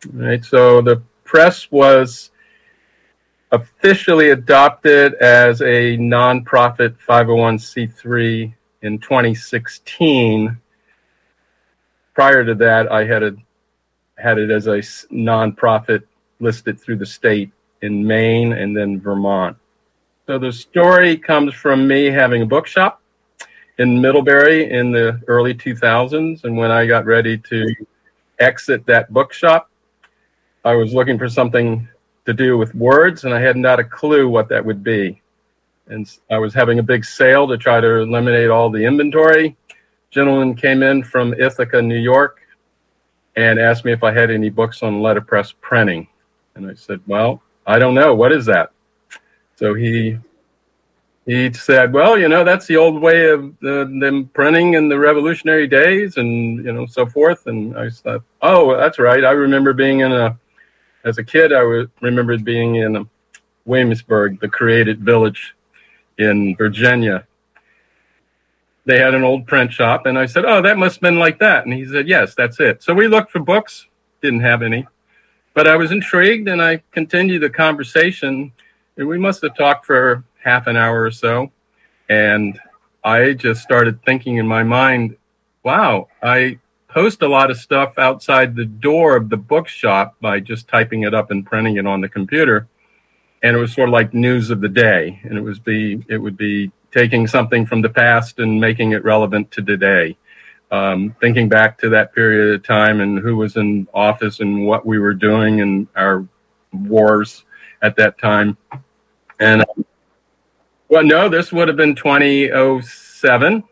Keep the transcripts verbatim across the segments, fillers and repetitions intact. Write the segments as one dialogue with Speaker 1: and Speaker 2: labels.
Speaker 1: Right. So the press was officially adopted as a nonprofit five oh one c three in twenty sixteen. Prior to that, I had a, had it as a nonprofit listed through the state in Maine and then Vermont. So the story comes from me having a bookshop in Middlebury in the early two thousands. And when I got ready to exit that bookshop, I was looking for something to do with words, and I had not a clue what that would be. And I was having a big sale to try to eliminate all the inventory. Gentleman came in from Ithaca, New York, and asked me if I had any books on letterpress printing. And I said, well, I don't know. What is that? So he he said, well, you know, that's the old way of uh, them printing in the Revolutionary days and, you know, so forth. And I thought, oh, that's right. I remember being in a, as a kid, I was, remembered being in Williamsburg, the created village in Virginia. They had an old print shop, and I said, oh, that must have been like that. And he said, yes, that's it. So we looked for books, didn't have any. But I was intrigued, and I continued the conversation, and we must have talked for half an hour or so. And I just started thinking in my mind, wow, I post a lot of stuff outside the door of the bookshop by just typing it up and printing it on the computer. And it was sort of like news of the day. And it was be it would be taking something from the past and making it relevant to today. Um, thinking back to that period of time and who was in office and what we were doing and our wars at that time. And, uh, well, no, this would have been twenty oh seven.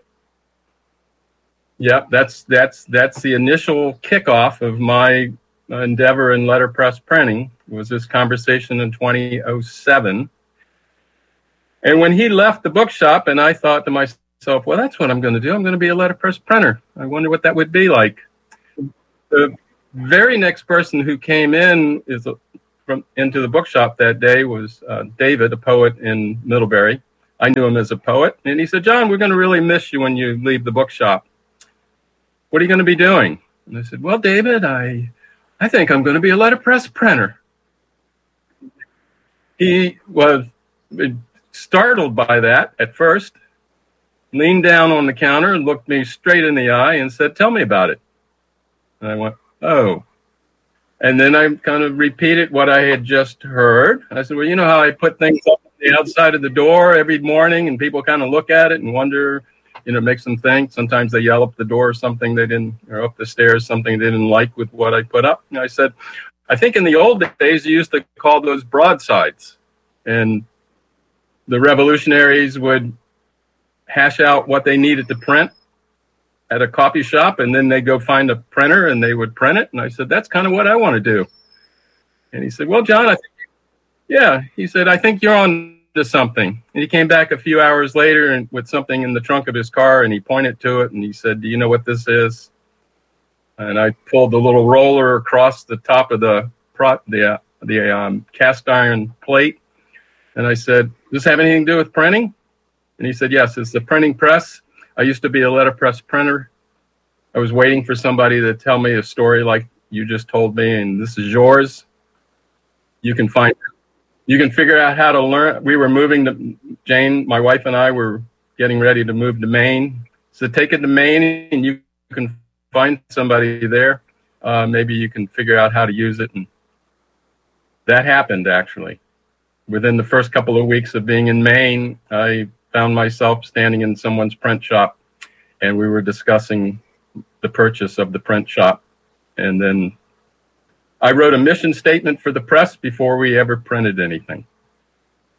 Speaker 1: Yep, that's that's that's the initial kickoff of my endeavor in letterpress printing, was this conversation in twenty oh seven. And when he left the bookshop, and I thought to myself, well, that's what I'm going to do. I'm going to be a letterpress printer. I wonder what that would be like. The very next person who came in is a, from into the bookshop that day was uh, David, a poet in Middlebury. I knew him as a poet. And he said, John, we're going to really miss you when you leave the bookshop. What are you going to be doing? And I said, well, David, I, I think I'm going to be a letterpress printer. He was startled by that at first, leaned down on the counter and looked me straight in the eye and said, tell me about it. And I went, oh. And then I kind of repeated what I had just heard. I said, well, you know how I put things up on the outside of the door every morning and people kind of look at it and wonder, you know, it makes them think. Sometimes they yell up the door or something they didn't, or up the stairs, something they didn't like with what I put up. And I said, I think in the old days, you used to call those broadsides. And the revolutionaries would hash out what they needed to print at a copy shop, and then they go find a printer and they would print it. And I said, that's kind of what I want to do. And he said, well, John, I think, yeah, he said, I think you're on to something. And he came back a few hours later and with something in the trunk of his car, and he pointed to it and he said, do you know what this is? And I pulled the little roller across the top of the pro- the, uh, the um, cast iron plate. And I said, does this have anything to do with printing? And he said, yes, it's the printing press. I used to be a letterpress printer. I was waiting for somebody to tell me a story like you just told me, and this is yours. You can find, you can figure out how to learn. We were moving to, Jane, my wife and I were getting ready to move to Maine. So take it to Maine and you can find somebody there. Uh, maybe you can figure out how to use it. And that happened, actually. Within the first couple of weeks of being in Maine, I found myself standing in someone's print shop, and we were discussing the purchase of the print shop. And then I wrote a mission statement for the press before we ever printed anything.